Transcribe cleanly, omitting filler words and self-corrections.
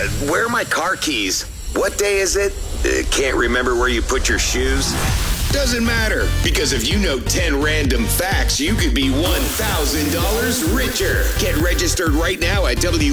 where are my car keys? What day is it? Can't remember where you put your shoes. Doesn't matter, because if you know 10 random facts, you could be $1,000 richer. Get registered right now at